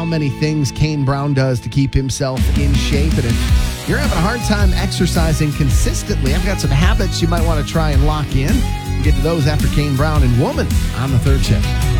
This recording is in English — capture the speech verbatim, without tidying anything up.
how many things Kane Brown does to keep himself in shape. And if you're having a hard time exercising consistently, I've got some habits you might want to try and lock in. We'll get to those after Kane Brown and Woman on the third shift.